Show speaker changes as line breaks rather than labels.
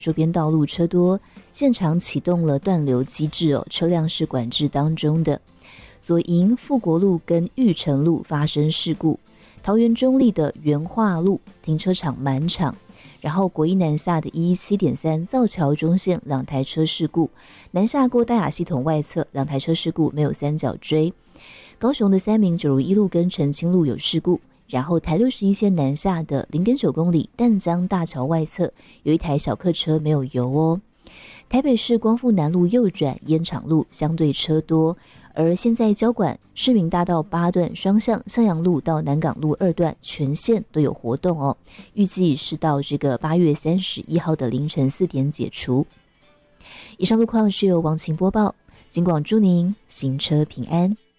周边道路车多，现场启动了断流机制车辆是管制当中的。左营富国路跟玉成路发生事故，桃园中立的元化路停车场满场，然后国一南下的117.3造桥中线2台车事故，南下过大雅系统外侧2台车事故没有三角锥。高雄的三民九如一路跟澄清路有事故，然后台61线南下的0.9公里淡江大桥外侧有一台小客车没有油台北市光复南路右转烟厂路相对车多，而现在交管市民大道8段双向向阳路到南港路2段全线都有活动预计是到这个8月31号的凌晨4点解除。以上路况是由王晴播报，警广祝您行车平安。